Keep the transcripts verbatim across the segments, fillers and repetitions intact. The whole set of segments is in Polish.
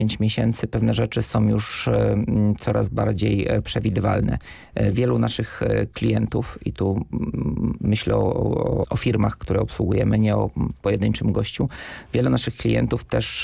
pięć miesięcy pewne rzeczy są już coraz bardziej przewidywalne. Wielu naszych klientów, i tu myślę o, o firmach, które obsługujemy, nie o pojedynczym gościu, wiele naszych klientów też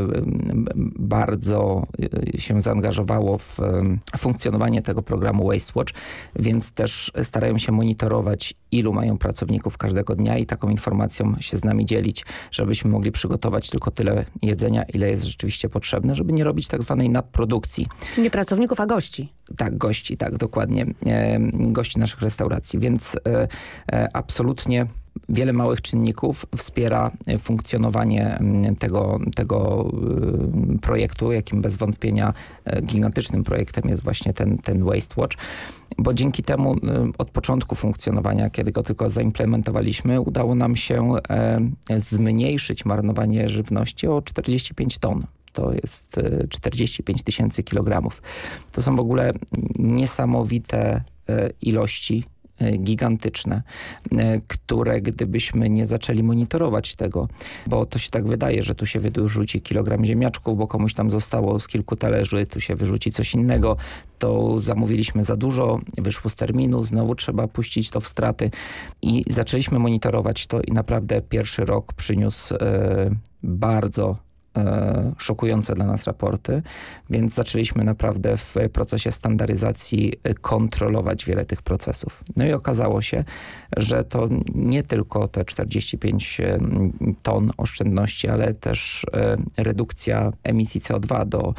bardzo się zaangażowało w funkcjonowanie tego programu Waste Watch, więc też starają się monitorować, ilu mają pracowników każdego dnia i taką informacją się z nami dzielić, żebyśmy mogli przygotować tylko tyle jedzenia, ile jest rzeczywiście potrzebne, żeby nie robić tak zwanej nadprodukcji. Nie pracowników, a gości. Tak, gości, tak, dokładnie. E, gości naszych restauracji, więc e, e, absolutnie wiele małych czynników wspiera funkcjonowanie tego, tego projektu, jakim bez wątpienia gigantycznym projektem jest właśnie ten, ten Waste Watch, bo dzięki temu od początku funkcjonowania, kiedy go tylko zaimplementowaliśmy, udało nam się zmniejszyć marnowanie żywności o czterdzieści pięć ton. To jest czterdzieści pięć tysięcy kilogramów. To są w ogóle niesamowite ilości, gigantyczne, które gdybyśmy nie zaczęli monitorować tego, bo to się tak wydaje, że tu się wyrzuci kilogram ziemniaczków, bo komuś tam zostało z kilku talerzy, tu się wyrzuci coś innego, to zamówiliśmy za dużo, wyszło z terminu, znowu trzeba puścić to w straty i zaczęliśmy monitorować to i naprawdę pierwszy rok przyniósł e, bardzo szokujące dla nas raporty, więc zaczęliśmy naprawdę w procesie standaryzacji kontrolować wiele tych procesów. No i okazało się, że to nie tylko te czterdzieści pięć ton oszczędności, ale też redukcja emisji C O dwa do,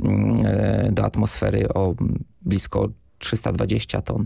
do atmosfery o blisko trzysta dwadzieścia ton,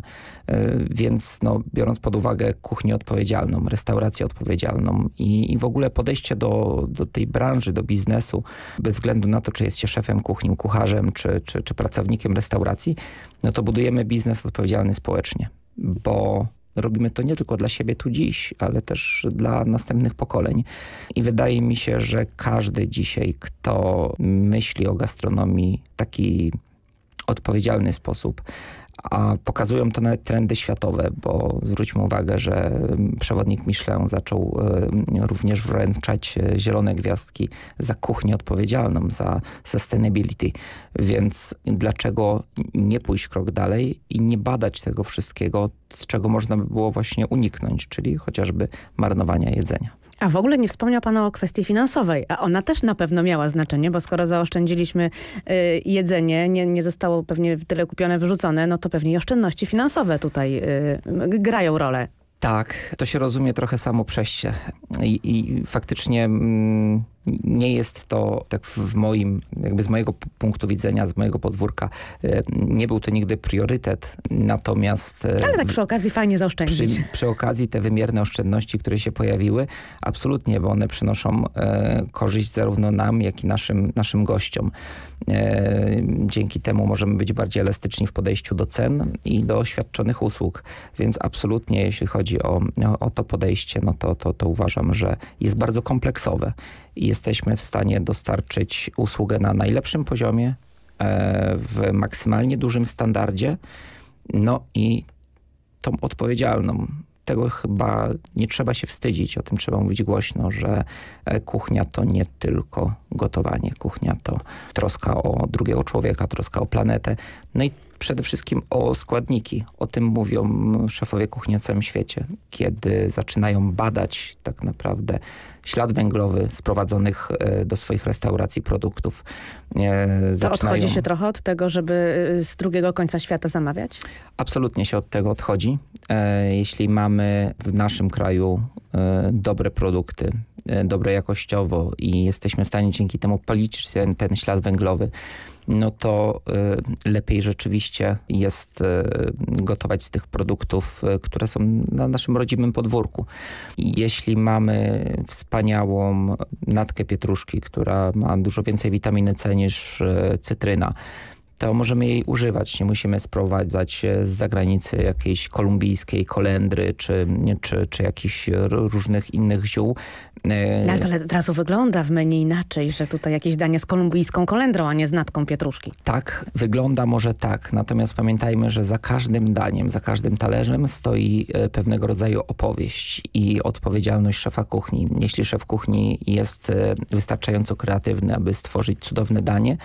więc no, biorąc pod uwagę kuchnię odpowiedzialną, restaurację odpowiedzialną i, i w ogóle podejście do, do tej branży, do biznesu, bez względu na to, czy jest się szefem kuchni, kucharzem, czy, czy, czy pracownikiem restauracji, no to budujemy biznes odpowiedzialny społecznie, bo robimy to nie tylko dla siebie tu dziś, ale też dla następnych pokoleń. I wydaje mi się, że każdy dzisiaj, kto myśli o gastronomii w taki odpowiedzialny sposób, a pokazują to nawet trendy światowe, bo zwróćmy uwagę, że przewodnik Michelin zaczął również wręczać zielone gwiazdki za kuchnię odpowiedzialną, za sustainability. Więc dlaczego nie pójść krok dalej i nie badać tego wszystkiego, z czego można by było właśnie uniknąć, czyli chociażby marnowania jedzenia. A w ogóle nie wspomniał pan o kwestii finansowej, a ona też na pewno miała znaczenie, bo skoro zaoszczędziliśmy y, jedzenie, nie, nie zostało pewnie tyle kupione, wyrzucone, no to pewnie i oszczędności finansowe tutaj y, grają rolę. Tak, to się rozumie trochę samo przejście i, i faktycznie mm, nie jest to tak w moim, jakby z mojego punktu widzenia, z mojego podwórka, nie był to nigdy priorytet, natomiast... Ale tak przy okazji fajnie zaoszczędzić. Przy, przy okazji te wymierne oszczędności, które się pojawiły, absolutnie, bo one przynoszą e, korzyść zarówno nam, jak i naszym, naszym gościom. E, dzięki temu możemy być bardziej elastyczni w podejściu do cen i do świadczonych usług, więc absolutnie jeśli chodzi o, o, o to podejście, no to, to, to uważam, że jest bardzo kompleksowe. I jesteśmy w stanie dostarczyć usługę na najlepszym poziomie, w maksymalnie dużym standardzie, no i tą odpowiedzialną. Tego chyba nie trzeba się wstydzić, o tym trzeba mówić głośno, że kuchnia to nie tylko gotowanie. Kuchnia to troska o drugiego człowieka, troska o planetę, no i przede wszystkim o składniki. O tym mówią szefowie kuchni na całym świecie, kiedy zaczynają badać tak naprawdę ślad węglowy sprowadzonych do swoich restauracji produktów. To zaczynają... odchodzi się trochę od tego, żeby z drugiego końca świata zamawiać? Absolutnie się od tego odchodzi. Jeśli mamy w naszym kraju dobre produkty, dobre jakościowo i jesteśmy w stanie dzięki temu policzyć ten, ten ślad węglowy, no to y, lepiej rzeczywiście jest y, gotować z tych produktów, y, które są na naszym rodzimym podwórku. I jeśli mamy wspaniałą natkę pietruszki, która ma dużo więcej witaminy C niż y, cytryna, to możemy jej używać. Nie musimy sprowadzać z zagranicy jakiejś kolumbijskiej kolendry, czy, czy, czy jakichś różnych innych ziół. No, ale to od razu wygląda w menu inaczej, że tutaj jakieś danie z kolumbijską kolendrą, a nie z natką pietruszki. Tak, wygląda może tak. Natomiast pamiętajmy, że za każdym daniem, za każdym talerzem stoi pewnego rodzaju opowieść i odpowiedzialność szefa kuchni. Jeśli szef kuchni jest wystarczająco kreatywny, aby stworzyć cudowne danie,